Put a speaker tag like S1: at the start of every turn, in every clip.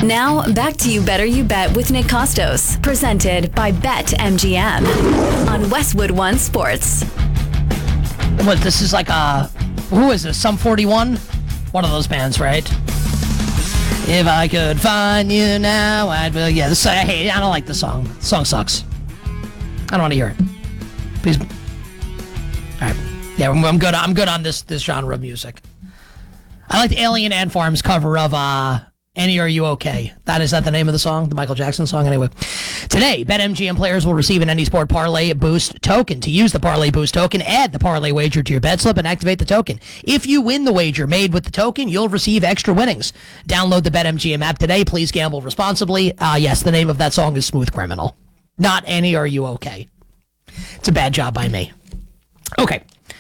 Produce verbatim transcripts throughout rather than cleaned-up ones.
S1: Now, back to You Better You Bet with Nick Costos, presented by BetMGM on Westwood One Sports.
S2: What, this is like a, who is this, Sum forty-one? One of those bands, right? If I could find you now, I'd, uh, yeah, this, I hate I don't like the song. The song sucks. I don't want to hear it. Please. All right. Yeah, I'm, I'm good. I'm good on this this genre of music. I like the Alien Ant Farm's cover of uh, Annie, Are You Okay? That is that the name of the song? The Michael Jackson song? Anyway. Today, BetMGM players will receive an Any Sport Parlay Boost token. To use the Parlay Boost token, add the parlay wager to your bet slip and activate the token. If you win the wager made with the token, you'll receive extra winnings. Download the BetMGM app today. Please gamble responsibly. Uh, yes, the name of that song is Smooth Criminal. Not Annie, Are You Okay? It's a bad job by me. Okay.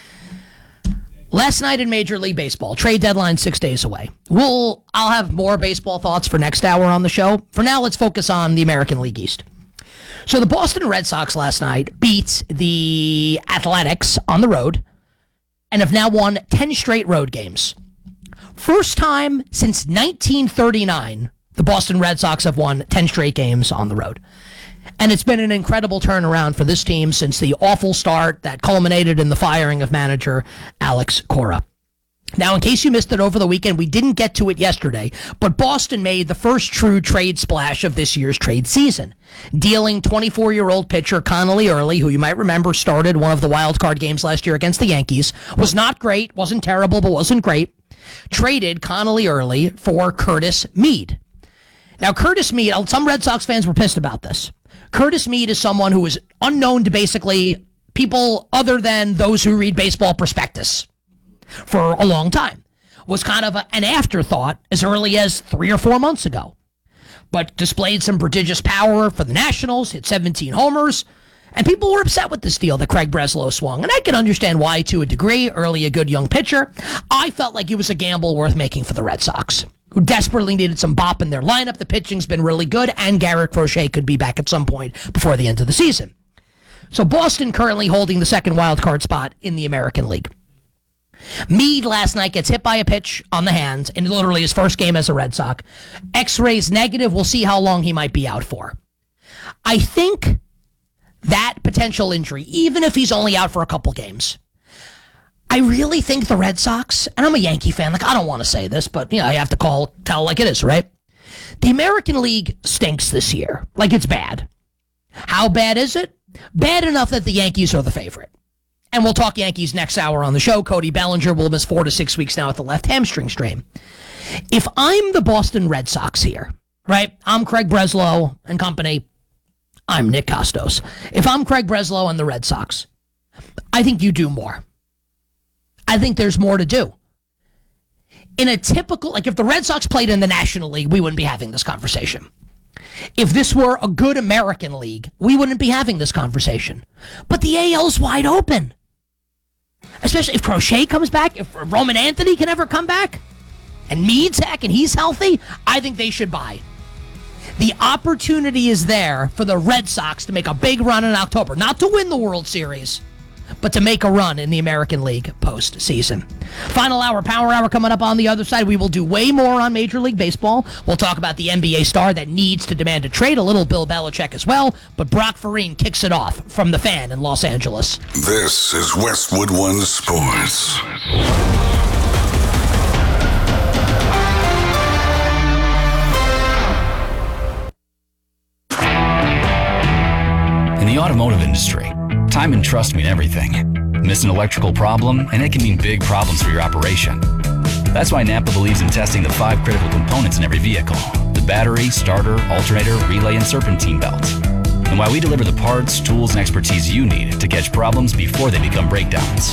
S2: Last night in Major League Baseball, trade deadline six days away. We'll, I'll have more baseball thoughts for next hour on the show. For now, let's focus on the American League East. So the Boston Red Sox last night beat the Athletics on the road and have now won ten straight road games. First time since nineteen thirty-nine, the Boston Red Sox have won ten straight games on the road. And it's been an incredible turnaround for this team since the awful start that culminated in the firing of manager Alex Cora. Now, in case you missed it over the weekend, we didn't get to it yesterday, but Boston made the first true trade splash of this year's trade season, dealing twenty-four-year-old pitcher Connolly Early, who you might remember started one of the wild card games last year against the Yankees, was not great, wasn't terrible, but wasn't great, traded Connolly Early for Curtis Mead. Now, Curtis Mead, some Red Sox fans were pissed about this. Curtis Mead is someone who is unknown to basically people other than those who read Baseball Prospectus for a long time. Was kind of a, an afterthought as early as three or four months ago. But displayed some prodigious power for the Nationals, hit seventeen homers, and people were upset with this deal that Craig Breslow swung. And I can understand why to a degree. Early a good young pitcher. I felt like it was a gamble worth making for the Red Sox, who desperately needed some bop in their lineup. The pitching's been really good, and Garrett Crochet could be back at some point before the end of the season. So Boston currently holding the second wild card spot in the American League. Mead last night gets hit by a pitch on the hands in literally his first game as a Red Sox. X-rays negative. We'll see how long he might be out for. I think that potential injury, even if he's only out for a couple games, I really think the Red Sox, and I'm a Yankee fan, like I don't want to say this, but you know, I have to call tell like it is, right? The American League stinks this year. Like it's bad. How bad is it? Bad enough that the Yankees are the favorite. And we'll talk Yankees next hour on the show. Cody Bellinger will miss four to six weeks now with the left hamstring strain. If I'm the Boston Red Sox here, right? I'm Craig Breslow and company. I'm Nick Costos. If I'm Craig Breslow and the Red Sox, I think you do more. I think there's more to do. In a typical, like if the Red Sox played in the National League, we wouldn't be having this conversation. If this were a good American League, we wouldn't be having this conversation. But the A L's wide open. Especially if Crochet comes back, if Roman Anthony can ever come back, and Mead's back and he's healthy, I think they should buy. The opportunity is there for the Red Sox to make a big run in October. Not to win the World Series, but to make a run in the American League postseason. Final hour, power hour coming up on the other side. We will do way more on Major League Baseball. We'll talk about the N B A star that needs to demand a trade, a little Bill Belichick as well, but Brock Farine kicks it off from the Fan in Los Angeles.
S3: This is Westwood One Sports.
S4: In the automotive industry, time and trust mean everything. Miss an electrical problem, and it can mean big problems for your operation. That's why Napa believes in testing the five critical components in every vehicle: the battery, starter, alternator, relay, and serpentine belt. And why we deliver the parts, tools, and expertise you need to catch problems before they become breakdowns.